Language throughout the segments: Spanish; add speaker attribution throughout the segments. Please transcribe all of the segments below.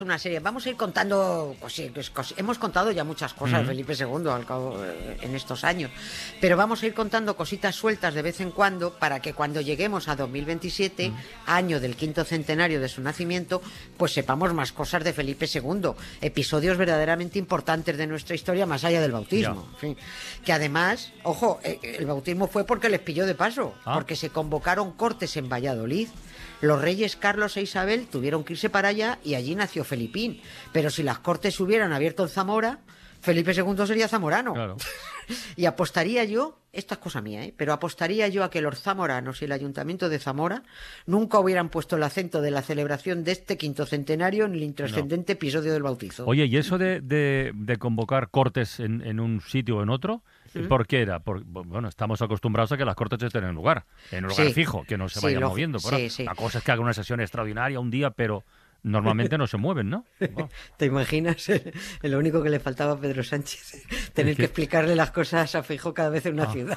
Speaker 1: Una serie. Vamos a ir contando, hemos contado ya muchas cosas de Felipe II al cabo en estos años, pero vamos a ir contando cositas sueltas de vez en cuando para que cuando lleguemos a 2027, año del 5º centenario de su nacimiento, pues sepamos más cosas de Felipe II, episodios verdaderamente importantes de nuestra historia más allá del bautismo. En fin, que además, ojo, el bautismo fue porque les pilló de paso, porque se convocaron cortes en Valladolid. Los reyes Carlos e Isabel tuvieron que irse para allá y allí nació Felipín. Pero si las cortes se hubieran abierto en Zamora, Felipe II sería zamorano. Claro. Y apostaría yo, esta es cosa mía, pero apostaría yo a que los zamoranos y el Ayuntamiento de Zamora nunca hubieran puesto el acento de la celebración de este 5º centenario en el intrascendente episodio del bautizo.
Speaker 2: Oye, ¿y eso de convocar cortes en un sitio o en otro? ¿Por qué era? Bueno, estamos acostumbrados a que las cortes estén en un lugar fijo, que no se vayan moviendo. La cosa es que haga una sesión extraordinaria un día, pero normalmente no se mueven, ¿no? Oh.
Speaker 1: ¿Te imaginas? Lo único que le faltaba a Pedro Sánchez, tener que explicarle las cosas a Feijóo cada vez en una ciudad.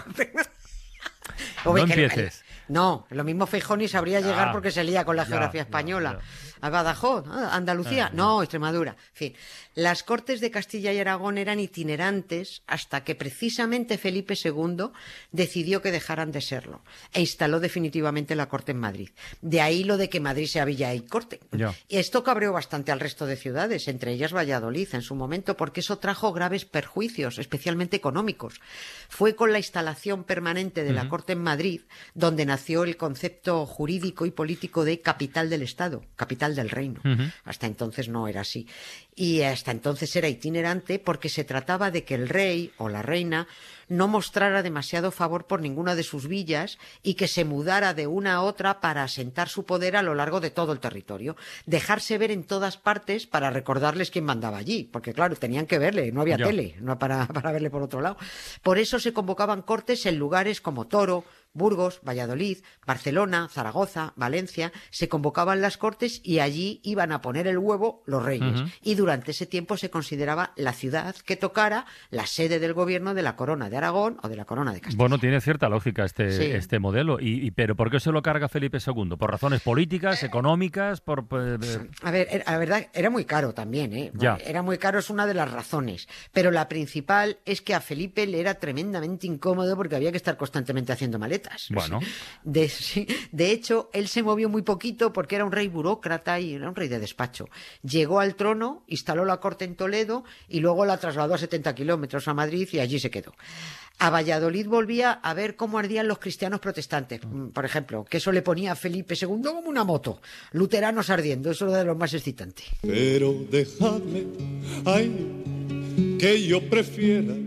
Speaker 2: No empieces.
Speaker 1: No, lo mismo Feijóo ni sabría llegar porque se lía con la geografía española. ¿A Badajoz? ¿Andalucía? No, Extremadura. En fin, las Cortes de Castilla y Aragón eran itinerantes hasta que precisamente Felipe II decidió que dejaran de serlo e instaló definitivamente la Corte en Madrid. De ahí lo de que Madrid sea villa y corte. Y esto cabreó bastante al resto de ciudades, entre ellas Valladolid en su momento, porque eso trajo graves perjuicios, especialmente económicos. Fue con la instalación permanente de la Corte en Madrid donde nació el concepto jurídico y político de capital del Estado, capital del reino. Hasta entonces no era así. Y hasta entonces era itinerante porque se trataba de que el rey o la reina no mostrara demasiado favor por ninguna de sus villas y que se mudara de una a otra para asentar su poder a lo largo de todo el territorio. Dejarse ver en todas partes para recordarles quién mandaba allí, porque claro, tenían que verle, no había tele, no para verle por otro lado. Por eso se convocaban cortes en lugares como Toro, Burgos, Valladolid, Barcelona, Zaragoza, Valencia. Se convocaban las cortes y allí iban a poner el huevo los reyes. Y durante ese tiempo se consideraba la ciudad que tocara la sede del gobierno de la Corona de Aragón o de la Corona de Castilla.
Speaker 2: Bueno, tiene cierta lógica este modelo. Pero ¿por qué se lo carga Felipe II? ¿Por razones políticas, económicas?
Speaker 1: A ver, la verdad, era muy caro también, ¿eh? Era muy caro, es una de las razones. Pero la principal es que a Felipe le era tremendamente incómodo porque había que estar constantemente haciendo maletas.
Speaker 2: Bueno.
Speaker 1: De hecho, él se movió muy poquito porque era un rey burócrata y era un rey de despacho. Llegó al trono, instaló la corte en Toledo y luego la trasladó a 70 kilómetros a Madrid y allí se quedó. A Valladolid volvía a ver cómo ardían los cristianos protestantes. Por ejemplo, que eso le ponía a Felipe II como una moto. Luteranos ardiendo, eso era de lo más excitante.
Speaker 3: Pero dejadme, ay, que yo prefiera